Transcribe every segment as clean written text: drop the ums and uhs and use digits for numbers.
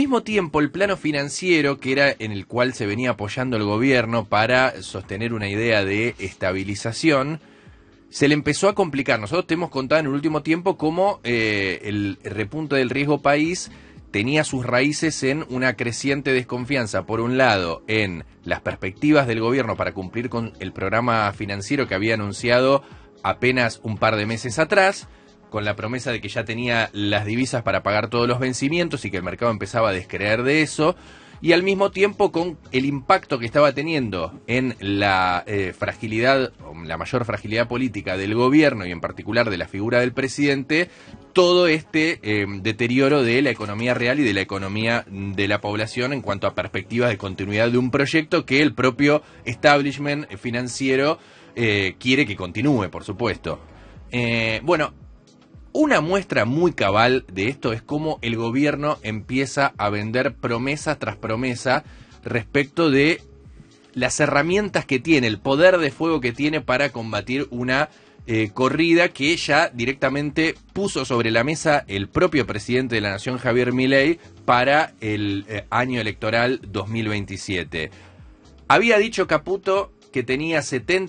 mismo tiempo, el plano financiero, que era en el cual se venía apoyando el gobierno para sostener una idea de estabilización, se le empezó a complicar. Nosotros te hemos contado en el último tiempo cómo el repunte del riesgo país tenía sus raíces en una creciente desconfianza, por un lado, en las perspectivas del gobierno para cumplir con el programa financiero que había anunciado apenas un par de meses atrás, con la promesa de que ya tenía las divisas para pagar todos los vencimientos y que el mercado empezaba a descreer de eso, y al mismo tiempo con el impacto que estaba teniendo en la fragilidad, la mayor fragilidad política del gobierno y en particular de la figura del presidente, todo este deterioro de la economía real y de la economía de la población en cuanto a perspectivas de continuidad de un proyecto que el propio establishment financiero quiere que continúe, por supuesto. Bueno, una muestra muy cabal de esto es cómo el gobierno empieza a vender promesa tras promesa respecto de las herramientas que tiene, el poder de fuego que tiene para combatir una corrida que ya directamente puso sobre la mesa el propio presidente de la Nación, Javier Milei, para el año electoral 2027. Había dicho Caputo que tenía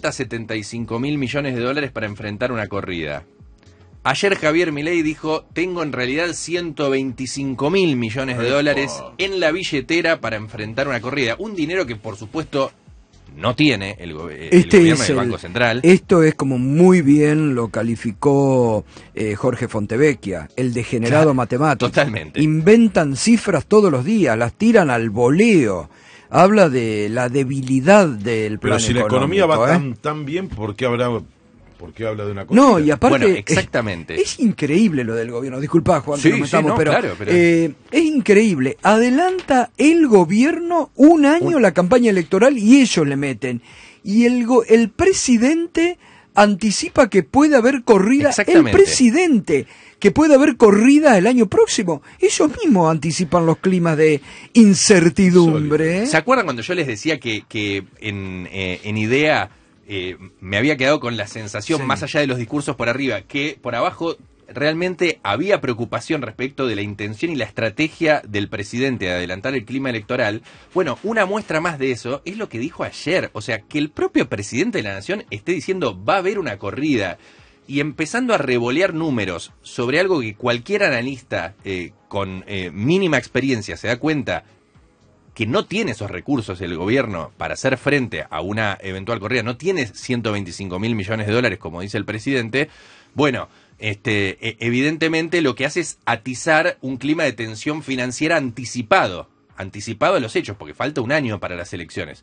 75 mil millones de dólares para enfrentar una corrida. Ayer Javier Milei dijo, tengo en realidad 125 mil millones de dólares en la billetera para enfrentar una corrida. Un dinero que, por supuesto, no tiene el gobierno del Banco Central. Esto es como muy bien lo calificó Jorge Fontevecchia, el degenerado matemático. Totalmente. Inventan cifras todos los días, las tiran al voleo. Habla de la debilidad del plan económico. Pero si la economía va tan bien, ¿por qué habla de una cosa? No, y aparte, bueno, exactamente. Es increíble lo del gobierno. Disculpa, Juan, sí, que no estamos, pero, claro, pero... es increíble. Adelanta el gobierno un año la campaña electoral y ellos le meten. Y el presidente anticipa que puede haber corrida. El presidente que puede haber corrida el año próximo. Ellos mismos anticipan los climas de incertidumbre. ¿Se acuerdan cuando yo les decía que en idea me había quedado con la sensación, más allá de los discursos por arriba, que por abajo realmente había preocupación respecto de la intención y la estrategia del presidente de adelantar el clima electoral? Bueno, una muestra más de eso es lo que dijo ayer. O sea, que el propio presidente de la Nación esté diciendo va a haber una corrida y empezando a revolear números sobre algo que cualquier analista con mínima experiencia se da cuenta que no tiene esos recursos el gobierno para hacer frente a una eventual corrida, no tiene 125 mil millones de dólares, como dice el presidente. Bueno, evidentemente lo que hace es atizar un clima de tensión financiera anticipado a los hechos, porque falta un año para las elecciones.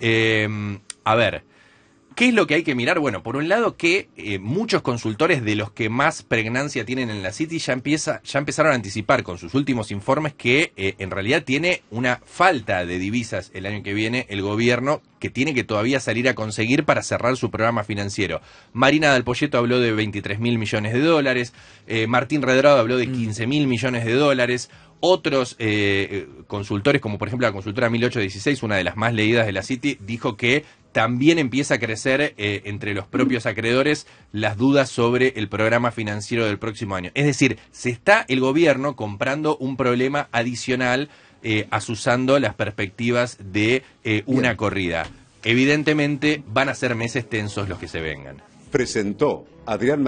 A ver, ¿qué es lo que hay que mirar? Bueno, por un lado que muchos consultores de los que más pregnancia tienen en la City ya empezaron a anticipar con sus últimos informes que en realidad tiene una falta de divisas el año que viene el gobierno, que tiene que todavía salir a conseguir para cerrar su programa financiero. Marina Dal Poyetto habló de 23 mil millones de dólares, Martín Redrado habló de 15 mil millones de dólares. Otros consultores, como por ejemplo la consultora 1816, una de las más leídas de la City, dijo que también empieza a crecer entre los propios acreedores las dudas sobre el programa financiero del próximo año. Es decir, se está el gobierno comprando un problema adicional, azuzando las perspectivas de una corrida. Evidentemente van a ser meses tensos los que se vengan. Presentó Adrián